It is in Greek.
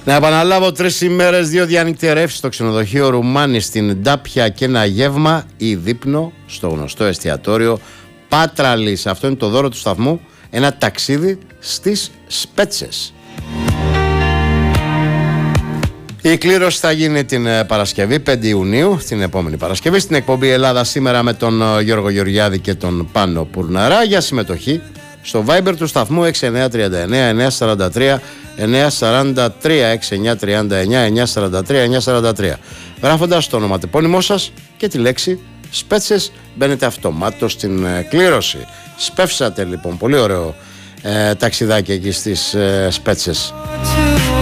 Να επαναλάβω, 3 ημέρες, 2 διανυκτερεύσεις στο ξενοδοχείο Ρουμάνη στην Ντάπια και ένα γεύμα ή δείπνο στο γνωστό εστιατόριο Πάτραλης. Αυτό είναι το δώρο του σταθμού. Ένα ταξίδι στις Σπέτσες. Η κλήρωση θα γίνει την Παρασκευή 5 Ιουνίου, την επόμενη Παρασκευή, στην εκπομπή Ελλάδα Σήμερα με τον Γιώργο Γεωργιάδη και τον Πάνο Πουρναρά. Για συμμετοχή στο Viber του σταθμού 6939 943 943 6939 943 943. Γράφοντας το ονοματεπώνυμό σας και τη λέξη Σπέτσες μπαίνετε αυτομάτως στην κλήρωση. Σπεύσατε λοιπόν, πολύ ωραίο ταξιδάκι εκεί στις Σπέτσες.